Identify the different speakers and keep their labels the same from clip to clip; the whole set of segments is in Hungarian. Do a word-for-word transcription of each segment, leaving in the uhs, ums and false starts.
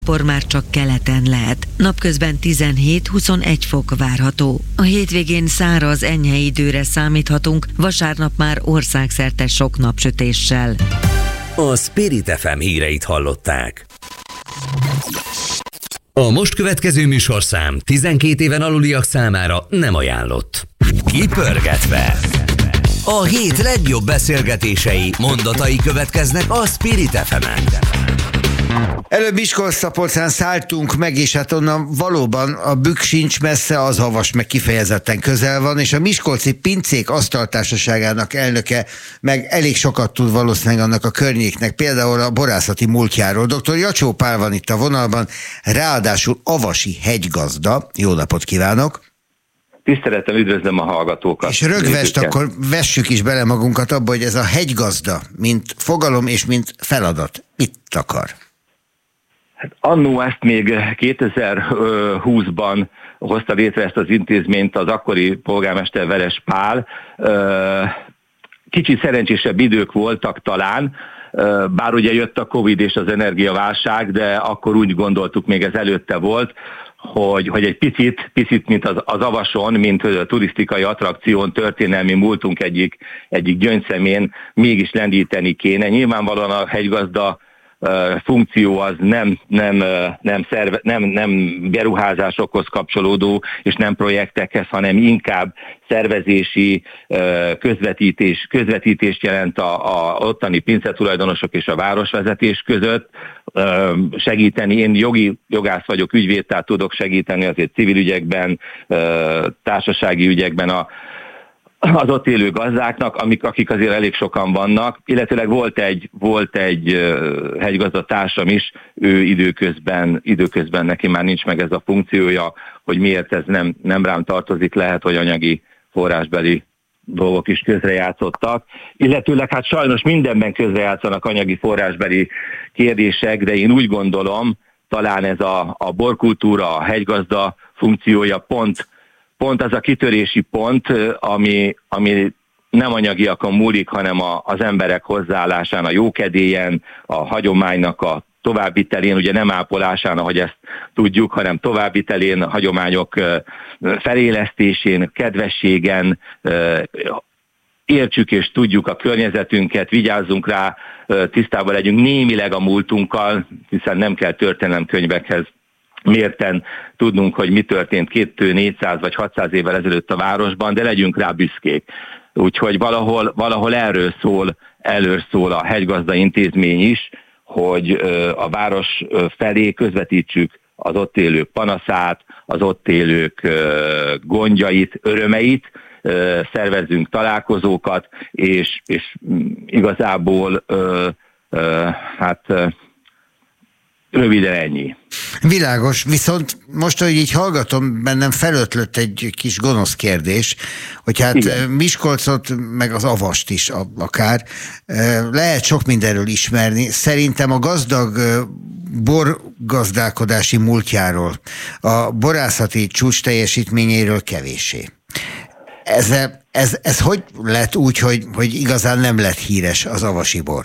Speaker 1: Por már csak keleten lehet. Napközben tizenhét-huszonegy fok várható. A hétvégén száraz, enyhe időre számíthatunk, vasárnap már országszerte sok napsütéssel.
Speaker 2: A Spirit ef em híreit hallották. A most következő műsorszám tizenkét éven aluliak számára nem ajánlott. Kipörgetve. A hét legjobb beszélgetései, mondatai következnek a Spirit ef emen.
Speaker 3: Előbb Miskolc-Szabolcsán szálltunk meg, és hát onnan valóban a Bükk sincs messze, az havas meg kifejezetten közel van, és a Miskolci Pincék Asztaltársaságának elnöke meg elég sokat tud valószínűleg annak a környéknek, például a borászati múltjáról. doktor Jacsó Pál van itt a vonalban, ráadásul avasi hegygazda. Jó napot kívánok!
Speaker 4: Tisztelettel üdvözlöm a hallgatókat.
Speaker 3: És rögvest akkor vessük is bele magunkat abba, hogy ez a hegygazda, mint fogalom és mint feladat, mit akar?
Speaker 4: Hát annó ezt még kétezer-húszban hozta létre ezt az intézményt az akkori polgármester Veres Pál. Kicsit szerencsésebb idők voltak talán, bár ugye jött a Covid és az energiaválság, de akkor úgy gondoltuk, még ez előtte volt, hogy, hogy egy picit, picit mint az, az avason, mint a turisztikai attrakción, történelmi múltunk egyik, egyik gyöngyszemén mégis lendíteni kéne. Nyilvánvalóan a hegygazda funkció az nem, nem, nem, szerve, nem, nem beruházásokhoz kapcsolódó, és nem projektekhez, hanem inkább szervezési közvetítés, közvetítést jelent a, a ottani pincetulajdonosok és a városvezetés között. Segíteni, én jogi jogász vagyok, ügyvéd, tehát tudok segíteni azért civil ügyekben, társasági ügyekben a az ott élő gazdáknak, amik, akik azért elég sokan vannak, illetőleg volt egy, volt egy uh, hegygazdatársam is, ő időközben, időközben neki már nincs meg ez a funkciója, hogy miért ez nem, nem rám tartozik, lehet, hogy anyagi forrásbeli dolgok is közrejátszottak, illetőleg hát sajnos mindenben közrejátszanak anyagi forrásbeli kérdések, de én úgy gondolom, talán ez a, a borkultúra, a hegygazda funkciója pont Pont az a kitörési pont, ami, ami nem anyagiakon múlik, hanem a, az emberek hozzáállásán, a jókedélyen, a hagyománynak a továbbvitelén, ugye nem ápolásán, ahogy ezt tudjuk, hanem továbbvitelén, a hagyományok felélesztésén, kedvességen, értsük és tudjuk a környezetünket, vigyázzunk rá, tisztában legyünk némileg a múltunkkal, hiszen nem kell történelemkönyvekhez mérten tudnunk, hogy mi történt kétszáz-négyszáz vagy hatszáz évvel ezelőtt a városban, de legyünk rá büszkék. Úgyhogy valahol, valahol erről szól, erről szól a hegygazda intézmény is, hogy a város felé közvetítsük az ott élők panaszát, az ott élők gondjait, örömeit, szervezzünk találkozókat, és, és igazából hát röviden ennyi.
Speaker 3: Világos, viszont most, hogy így hallgatom, bennem felötlött egy kis gonosz kérdés, hogy hát igen, Miskolcot, meg az avast is akár, lehet sok mindenről ismerni. Szerintem a gazdag borgazdálkodási múltjáról, a borászati csúcs teljesítményéről kevéssé. Ez, ez, ez hogy lett úgy, hogy, hogy igazán nem lett híres az avasi bor?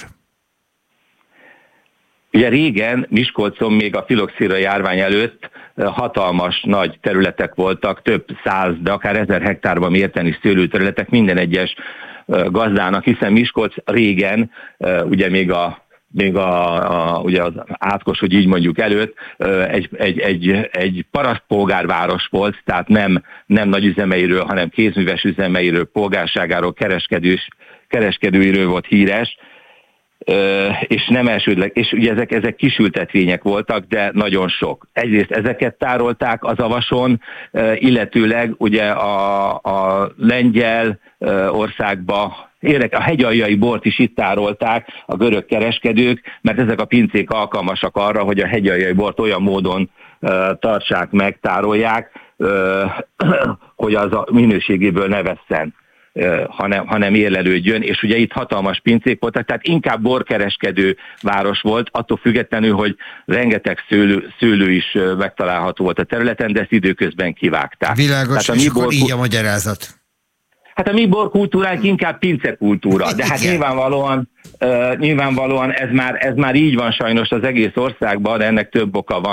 Speaker 4: Ugye régen Miskolcon még a filoxéra járvány előtt hatalmas nagy területek voltak, több száz, de akár ezer hektárban mérten is szőlőterületek minden egyes gazdának, hiszen Miskolc régen, ugye még a még a, a, ugye az átkos, hogy így mondjuk előtt, egy, egy, egy, egy parasztpolgárváros volt, tehát nem, nem nagy üzemeiről, hanem kézműves üzemeiről, polgárságáról, kereskedős, kereskedőiről volt híres, és nem elsődleg, és ugye ezek, ezek kisültetvények voltak, de nagyon sok. Egyrészt ezeket tárolták az avason, illetőleg ugye a, a lengyel országba, a hegyaljai bort is itt tárolták a görög kereskedők, mert ezek a pincék alkalmasak arra, hogy a hegyaljai bort olyan módon tartsák meg, tárolják, hogy az a minőségéből ne vesszen, hanem, hanem érlelődjön, és ugye itt hatalmas pincék voltak, tehát inkább borkereskedő város volt, attól függetlenül, hogy rengeteg szőlő, szőlő is megtalálható volt a területen, de ezt időközben kivágták.
Speaker 3: Világos, és akkor így a magyarázat.
Speaker 4: Hát a mi borkultúránk inkább pincekultúra, de hát nyilvánvalóan, uh, nyilvánvalóan ez, már, ez már így van sajnos az egész országban, de ennek több oka van.